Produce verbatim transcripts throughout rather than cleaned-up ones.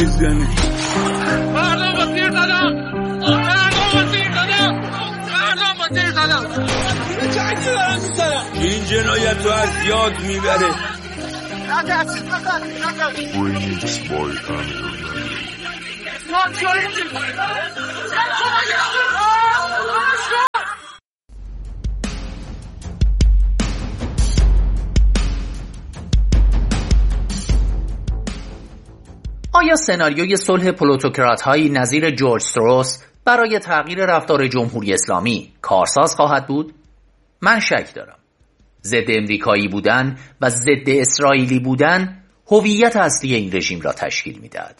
میزنی؟ مردم با تیر زدم، مردم با تیر زدم، مردم با تیر زدم. جنگی دارم میزنم. این جنایت رو از یاد میبره. نترسید نترسید نترسید. Remix by Amir. آیا سناریوی صلح پلوتوکرات‌هایی نظیر جورج سوروس برای تغییر رفتار جمهوری اسلامی کارساز خواهد بود؟ من شک دارم. ضد امریکایی بودن و ضد اسرائیلی بودن هویت اصلی این رژیم را تشکیل می‌دهد.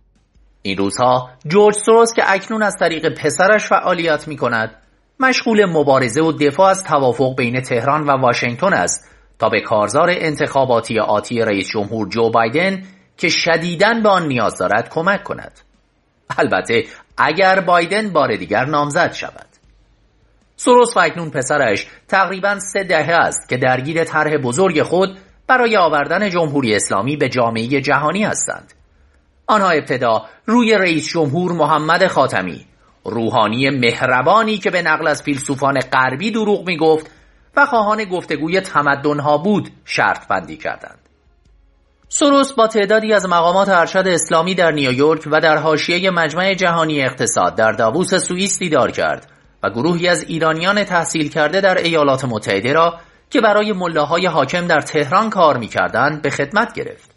این روزها جورج سوروس که اکنون از طریق پسرش فعالیت می‌کند، مشغول مبارزه و دفاع از توافق بین تهران و واشنگتن است تا به کارزار انتخاباتی آتی رئیس جمهور جو بایدن که شدیداً به آن نیاز دارد کمک کند. البته اگر بایدن بار دیگر نامزد شود. سوروس و اکنون پسرش تقریباً سه دهه است که درگیر طرح بزرگ خود برای آوردن جمهوری اسلامی به جامعه جهانی هستند. آنها ابتدا روی رئیس جمهور محمد خاتمی، روحانی مهربانی که به نقل از فیلسوفان غربی دروغ می گفت و خواهان گفتگوی تمدن‌ها بود، شرط بندی کردند. سوروس با تعدادی از مقامات ارشد اسلامی در نیویورک و در حاشیه مجمع جهانی اقتصاد در داووس سوئیس دیدار کرد و گروهی از ایرانیان تحصیل کرده در ایالات متحده را که برای ملاهای حاکم در تهران کار می‌کردند به خدمت گرفت.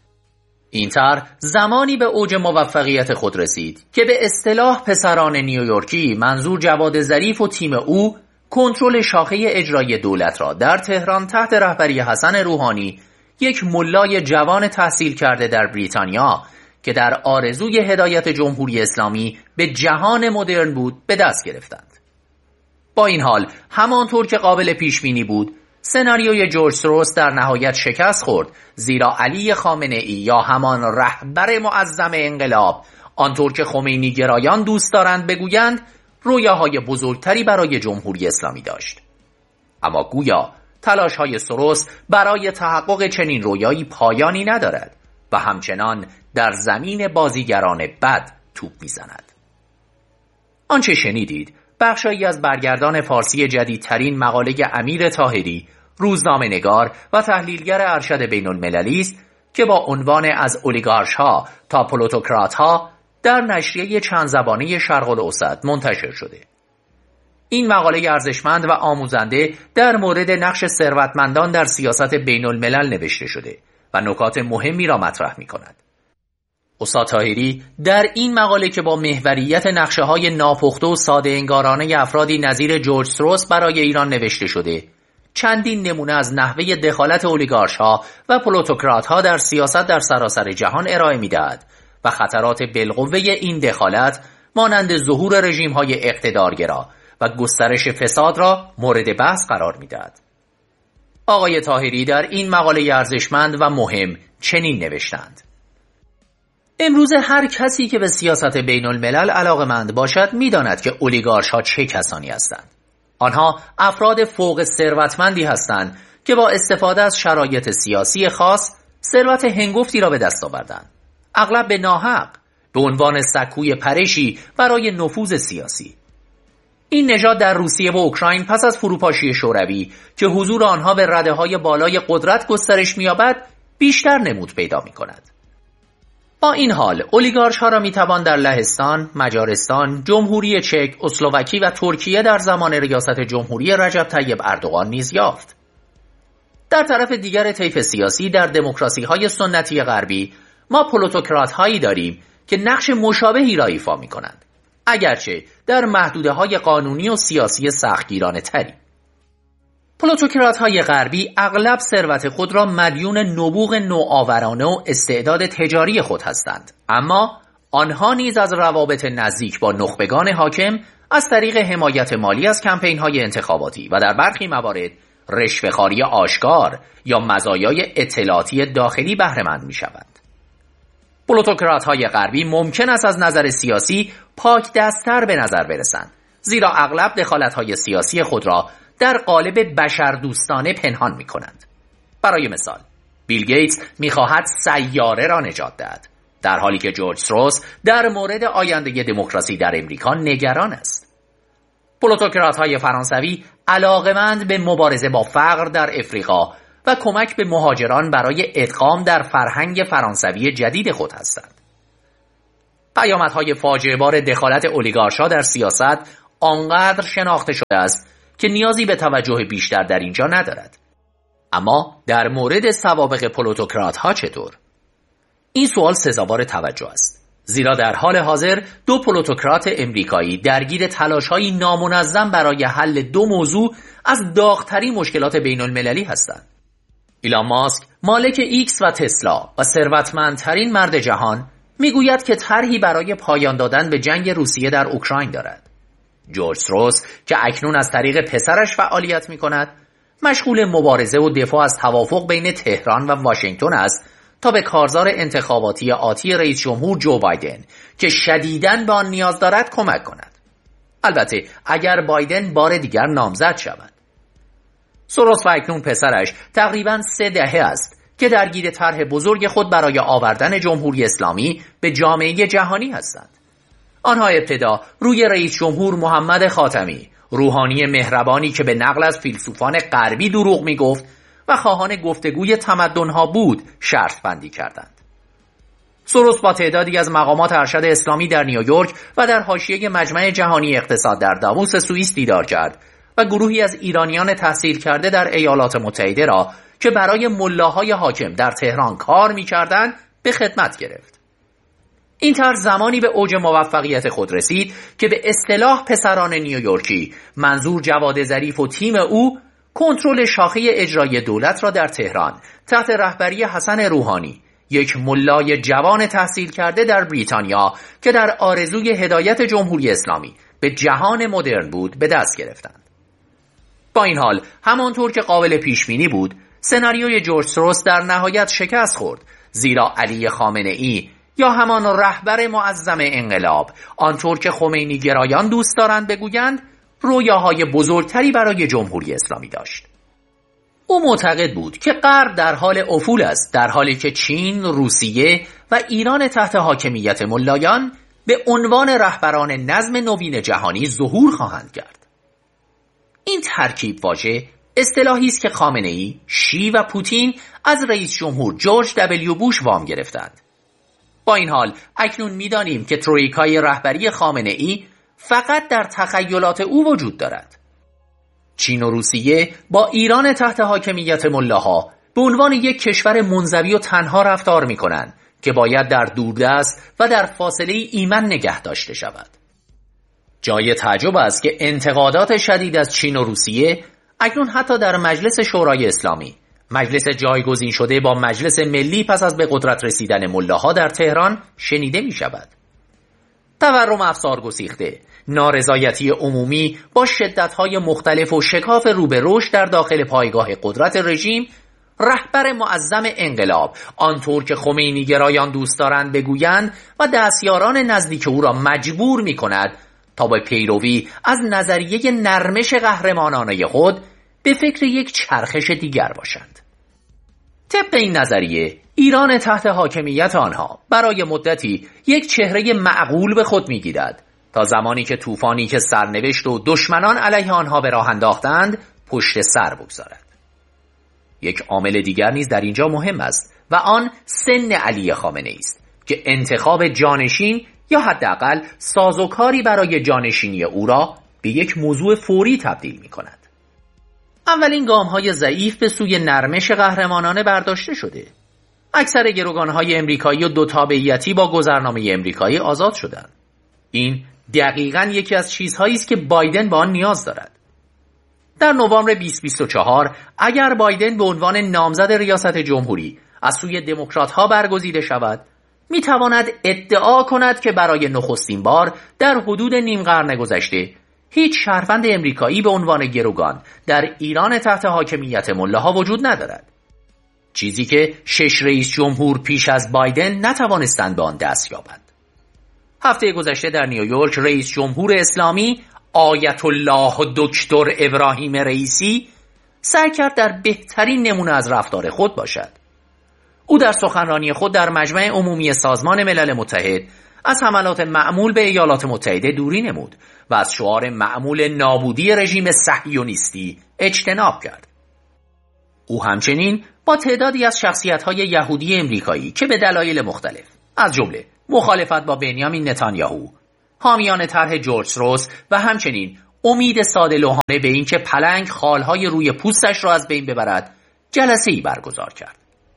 این طرح زمانی به اوج موفقیت خود رسید که به اصطلاح پسران نیویورکی منظور جواد ظریف و تیم او کنترل شاخه اجرایی دولت را در تهران تحت رهبری حسن روحانی، یک ملای جوان تحصیل کرده در بریتانیا که در آرزوی هدایت جمهوری اسلامی به جهان مدرن بود، به دست گرفتند. با این حال همانطور که قابل پیش بینی بود، سناریوی جورج سوروس در نهایت شکست خورد، زیرا علی خامنه‌ای یا همان رهبر معظم انقلاب، آنطور که خمینی گرایان دوست دارند بگویند، رویاهای بزرگتری برای جمهوری اسلامی داشت. اما گویا تلاش‌های سوروس برای تحقق چنین رویایی پایانی ندارد و همچنان در زمین بازیگران بد توپ می‌زند. آنچه شنیدید بخشی از برگردان فارسی جدیدترین مقاله امیر طاهری، روزنامه‌نگار و تحلیلگر ارشد بین‌المللی است که با عنوان از اولیگارش‌ها تا پلوتوکرات‌ها در نشریه چند زبانه شرق الاوسط منتشر شده. این مقاله ارزشمند و آموزنده در مورد نقش ثروتمندان در سیاست بین‌الملل نوشته شده و نکات مهمی را مطرح می‌کند. استاد طاهری در این مقاله که با محوریت نقشه‌های ناپخته و ساده انگارانه افرادی نظیر جورج سوروس برای ایران نوشته شده، چندین نمونه از نحوه دخالت اولیگارش‌ها و پلوتوکرات‌ها در سیاست در سراسر جهان ارائه می‌دهد و خطرات بالقوه این دخالت مانند ظهور رژیم‌های اقتدارگرا و گسترش فساد را مورد بحث قرار می‌دهد. آقای طاهری در این مقاله ارزشمند و مهم چنین نوشتند: امروز هر کسی که به سیاست بین الملل علاقه‌مند باشد می‌داند که اولیگارش‌ها چه کسانی هستند. آنها افراد فوق ثروتمندی هستند که با استفاده از شرایط سیاسی خاص ثروت هنگفتی را به دست آوردند، اغلب به ناحق، به عنوان سکوی پرشی برای نفوذ سیاسی. این نژاد در روسیه و اوکراین پس از فروپاشی شوروی که حضور آنها به رده‌های بالای قدرت گسترش می‌یابد، بیشتر نمود پیدا می‌کند. با این حال اولیگارش‌ها را می‌توان در لهستان، مجارستان، جمهوری چک، اسلواکی و ترکیه در زمان ریاست جمهوری رجب طیب اردوغان نیز یافت. در طرف دیگر طیف سیاسی در دموکراسی‌های سنتی غربی ما پلوتوکرات‌هایی داریم که نقش مشابهی را ایفا می‌کنند، اگرچه در محدوده‌های قانونی و سیاسی سختگیرانه تری. پلوتوکرات‌های غربی اغلب ثروت خود را مدیون نبوغ نوآورانه و استعداد تجاری خود هستند، اما آنها نیز از روابط نزدیک با نخبگان حاکم از طریق حمایت مالی از کمپین‌های انتخاباتی و در برخی موارد رشوه‌خواری آشکار یا مزایای اطلاعاتی داخلی بهره‌مند می‌شوند. پلوتوکرات‌های غربی ممکن است از نظر سیاسی پاک دست‌تر به نظر برسند، زیرا اغلب دخالت‌های سیاسی خود را در قالب بشردوستانه پنهان می‌کنند. برای مثال، بیل گیتس می‌خواهد سیاره را نجات دهد، در حالی که جورج سوروس در مورد آینده دموکراسی در امریکا نگران است. پلوتوکرات‌های فرانسوی علاقه‌مند به مبارزه با فقر در افریقا و کمک به مهاجران برای ادغام در فرهنگ فرانسوی جدید خود هستند. پیامدهای فاجعه‌بار دخالت اولیگارش‌ها در سیاست آنقدر شناخته شده است که نیازی به توجه بیشتر در اینجا ندارد. اما در مورد سوابق پلوتوکرات‌ها چطور؟ این سوال سزاوار توجه است، زیرا در حال حاضر دو پلوتوکرات امریکایی درگیر تلاش‌های نامنظم برای حل دو موضوع از داغ‌ترین مشکلات بین‌المللی هستند. ایلان ماسک، مالک ایکس و تسلا و ثروتمندترین مرد جهان، میگوید که طرحی برای پایان دادن به جنگ روسیه در اوکراین دارد. جورج سوروس که اکنون از طریق پسرش فعالیت می‌کند، مشغول مبارزه و دفاع از توافق بین تهران و واشنگتن است تا به کارزار انتخاباتی آتی رئیس جمهور جو بایدن که شدیداً به آن نیاز دارد کمک کند. البته اگر بایدن بار دیگر نامزد شود. سوروس و اکنون پسرش تقریباً سه دهه است که درگیر طرح بزرگ خود برای آوردن جمهوری اسلامی به جامعه جهانی هستند. آنها ابتدا روی رئیس جمهور محمد خاتمی، روحانی مهربانی که به نقل از فیلسوفان غربی دروغ می گفت و خواهان گفتگوی تمدن‌ها بود، شرط بندی کردند. سوروس با تعدادی از مقامات ارشد اسلامی در نیویورک و در حاشیه مجمع جهانی اقتصاد در داووس سوئیس دیدار کرد و گروهی از ایرانیان تحصیل کرده در ایالات متحده را که برای ملاهای حاکم در تهران کار می‌کردند به خدمت گرفت. این طرح زمانی به اوج موفقیت خود رسید که به اصطلاح پسران نیویورکی، منظور جواد ظریف و تیم او، کنترل شاخه اجرایی دولت را در تهران تحت رهبری حسن روحانی، یک ملای جوان تحصیل کرده در بریتانیا که در آرزوی هدایت جمهوری اسلامی به جهان مدرن بود، به دست گرفتند. با این حال همانطور که قابل پیش بینی بود، سناریوی جورج سوروس در نهایت شکست خورد، زیرا علی خامنه ای یا همان رهبر معظم انقلاب، آنطور که خمینی گرایان دوست دارند بگویند، رویاهای بزرگتری برای جمهوری اسلامی داشت. او معتقد بود که غرب در حال افول است، در حالی که چین، روسیه و ایران تحت حاکمیت ملایان به عنوان رهبران نظم نوین جهانی ظهور خواهند کرد. این ترکیب واژه اصطلاحی است که خامنه‌ای، شی و پوتین از رئیس جمهور جورج دبلیو بوش وام گرفتند. با این حال اکنون می‌دانیم که ترویکای رهبری خامنه‌ای فقط در تخیلات او وجود دارد. چین و روسیه با ایران تحت حاکمیت ملاها به عنوان یک کشور منزوی و تنها رفتار می‌کنند که باید در دوردست و در فاصله ایمن نگه داشته شود. جای تعجب است که انتقادات شدید از چین و روسیه اکنون حتی در مجلس شورای اسلامی، مجلس جایگزین شده با مجلس ملی پس از به قدرت رسیدن ملاها در تهران، شنیده می شود. تورم افسار گسیخته، نارضایتی عمومی با شدت‌های مختلف و شکاف رو به رشد در داخل پایگاه قدرت رژیم، رهبر معظم انقلاب، آنطور که خمینی گرایان دوست دارند بگویند، و دستیاران نزدیک او را مجبور می کند تا به پیروی از نظریه نرمش قهرمانانه خود به فکر یک چرخش دیگر باشند. طبق این نظریه، ایران تحت حاکمیت آنها برای مدتی یک چهره معقول به خود می‌گیرد تا زمانی که طوفانی که سرنوشت و دشمنان علیه آنها به راه انداختند پشت سر بگذارد. یک عامل دیگر نیز در اینجا مهم است و آن سن علی خامنه‌ای است که انتخاب جانشین یا حداقل سازوکاری برای جانشینی او را به یک موضوع فوری تبدیل می‌کند. اولین گام‌های ضعیف به سوی نرمش قهرمانانه برداشته شده. اکثر گروگان‌های امریکایی و دو تابعیتی با گذرنامه امریکایی آزاد شدند. این دقیقاً یکی از چیزهایی است که بایدن به آن نیاز دارد. در نوامبر بیست بیست و چهار اگر بایدن به عنوان نامزد ریاست جمهوری از سوی دموکرات‌ها برگزیده شود، می‌تواند ادعا کند که برای نخستین بار در حدود نیم قرن گذشته هیچ شهروند امریکایی به عنوان گروگان در ایران تحت حاکمیت ملاها وجود ندارد. چیزی که شش رئیس جمهور پیش از بایدن نتوانستند به آن دست یابند. هفته گذشته در نیویورک رئیس جمهور اسلامی آیت الله دکتر ابراهیم رئیسی سعی کرد در بهترین نمونه از رفتار خود باشد. او در سخنرانی خود در مجمع عمومی سازمان ملل متحد از حملات معمول به ایالات متحده دوری نمود و از شعار معمول نابودی رژیم صهیونیستی اجتناب کرد. او همچنین با تعدادی از شخصیت‌های یهودی امریکایی که به دلایل مختلف از جمله مخالفت با بنیامین نتانیاهو، حامیان طرح جورج سوروس و همچنین امید ساده لوحانه به اینکه پلنگ خالهای روی پوستش را از بین ببرد جلسه‌ای برگزار کرد.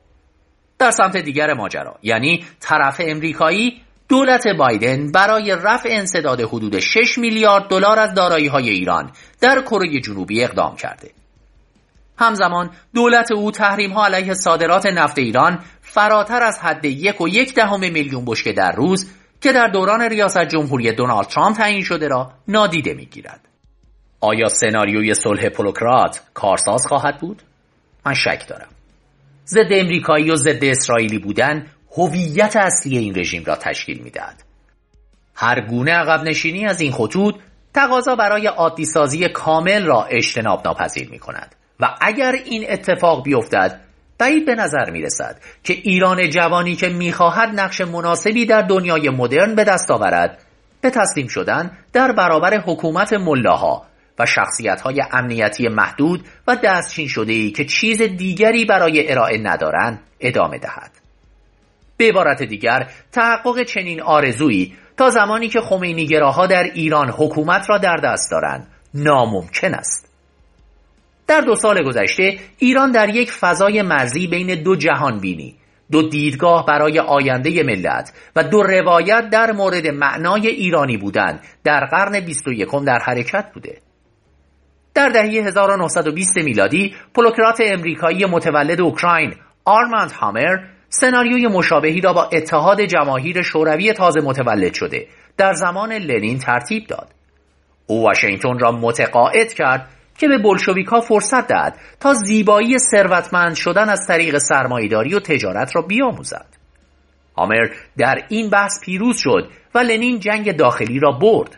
در سمت دیگر ماجرا، یعنی طرف امریکایی، دولت بایدن برای رفع انسداد حدود شش میلیارد دلار از دارایی‌های ایران در کره جنوبی اقدام کرده. همزمان دولت او تحریم‌ها علیه صادرات نفت ایران فراتر از حد یک و یک دهم میلیون بشکه در روز که در دوران ریاست جمهوری دونالد ترامپ تعیین شده را نادیده می‌گیرد. آیا سناریوی صلح پولوکرات کارساز خواهد بود؟ من شک دارم. ضد امریکایی و ضد اسرائیلی بودن هویت اصلی این رژیم را تشکیل می‌دهد. هر گونه عقب نشینی از این خطوط تقاضا برای عادی سازی کامل را اجتناب ناپذیر می‌کند و اگر این اتفاق بیفتد بعید به نظر می‌رسد که ایران جوانی که می‌خواهد نقش مناسبی در دنیای مدرن به دست آورد به تسلیم شدن در برابر حکومت ملاها و شخصیت‌های امنیتی محدود و دستچین شده‌ای که چیز دیگری برای ارائه ندارند ادامه دهد. به عبارت دیگر تحقق چنین آرزویی تا زمانی که خمینی‌گراها در ایران حکومت را در دست دارند ناممکن است. در دو سال گذشته ایران در یک فضای مرزی بین دو جهان بینی، دو دیدگاه برای آینده ملت و دو روایت در مورد معنای ایرانی بودن در قرن بیست و یکم در حرکت بوده. در دهه هزار و نهصد و بیست میلادی پولوکرات امریکایی متولد اوکراین آرماند هامر سناریوی مشابهی را با اتحاد جماهیر شوروی تازه متولد شده در زمان لنین ترتیب داد. او واشنگتن را متقاعد کرد که به بولشویک‌ها فرصت دهد تا زیبایی ثروتمند شدن از طریق سرمایه‌داری و تجارت را بیاموزد. هامر در این بحث پیروز شد و لنین جنگ داخلی را برد.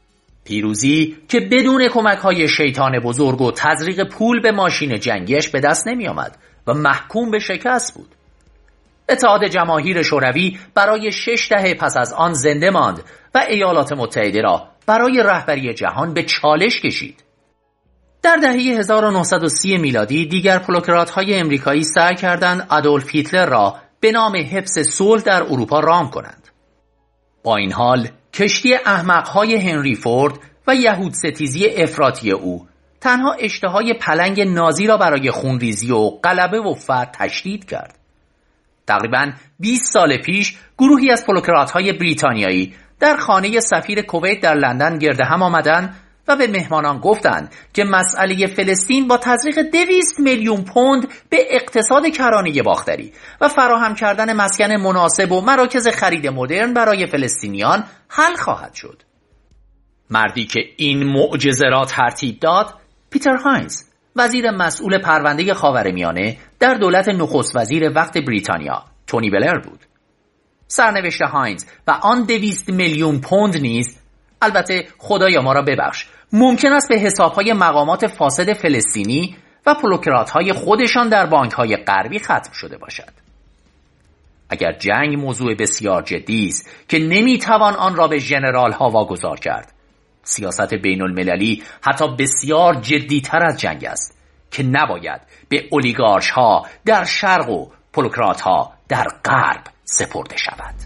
پیروزی که بدون کمک‌های شیطان بزرگ و تزریق پول به ماشین جنگیش به دست نمی آمد و محکوم به شکست بود. اتحاد جماهیر شوروی برای شش دهه پس از آن زنده ماند و ایالات متحده را برای رهبری جهان به چالش کشید. در دهه هزار و نهصد و سی میلادی دیگر پولوکرات‌های امریکایی سعی کردند آدولف هیتلر را به نام حفظ صلح در اروپا رام کنند. با این حال کشتی احمق‌های هنری فورد و یهود ستیزی افراطی او تنها اشتهای پلنگ نازی را برای خونریزی و غلبه و فتح تشدید کرد. تقریباً بیست سال پیش گروهی از پولوکرات‌های بریتانیایی در خانه سفیر کویت در لندن گرد هم آمدند و به مهمانان گفتند که مسئله فلسطین با تزریق دویست میلیون پوند به اقتصاد کرانه باختری و فراهم کردن مسکن مناسب و مراکز خرید مدرن برای فلسطینیان حل خواهد شد. مردی که این معجزه را ترتیب داد پیتر هاینز، وزیر مسئول پرونده خاورمیانه در دولت نخست وزیر وقت بریتانیا تونی بلر بود. سرنوشت هاینز و آن دویست میلیون پوند نیز، البته خدایا ما را ببخش، ممکن است به حسابهای مقامات فاسد فلسطینی و پولوکرات‌های خودشان در بانک‌های غربی ختم شده باشد. اگر جنگ موضوع بسیار جدی است که نمی‌توان آن را به ژنرال‌ها واگذار کرد، سیاست بین المللی حتی بسیار جدی‌تر از جنگ است که نباید به اولیگارش‌ها در شرق و پولوکرات‌ها در غرب سپرده شود.